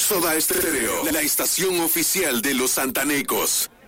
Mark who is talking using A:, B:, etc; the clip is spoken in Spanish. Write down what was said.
A: Soda Estéreo, la estación oficial de los santanecos.